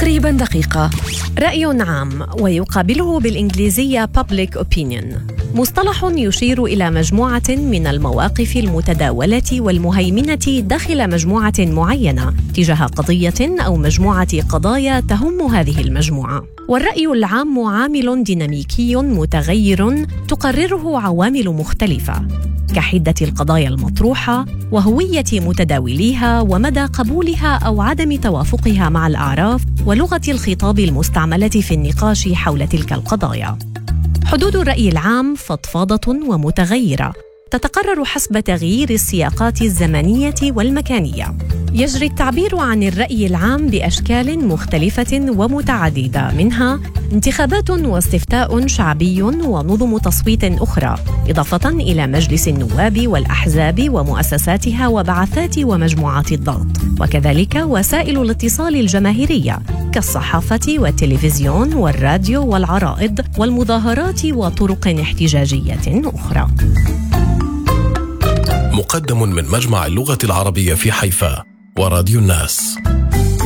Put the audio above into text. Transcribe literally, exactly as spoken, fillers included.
تقريبا دقيقة. رأي عام، ويقابله بالإنجليزية public opinion، مصطلح يشير إلى مجموعة من المواقف المتداولة والمهيمنة داخل مجموعة معينة تجاه قضية أو مجموعة قضايا تهم هذه المجموعة. والرأي العام عامل ديناميكي متغير تقرره عوامل مختلفة كحدة القضايا المطروحة وهوية متداوليها ومدى قبولها أو عدم توافقها مع الأعراف ولغة الخطاب المستعملة في النقاش حول تلك القضايا. حدود الرأي العام فضفاضة ومتغيرة، تتقرر حسب تغيير السياقات الزمنية والمكانية. يجري التعبير عن الرأي العام بأشكال مختلفة ومتعددة، منها انتخابات واستفتاء شعبي ونظم تصويت أخرى، إضافة إلى مجلس النواب والأحزاب ومؤسساتها وبعثات ومجموعات الضغط، وكذلك وسائل الاتصال الجماهيرية كالصحافة والتلفزيون والراديو والعرائض والمظاهرات وطرق احتجاجية أخرى. مقدم من مجمع اللغة العربية في حيفا وراديو الناس.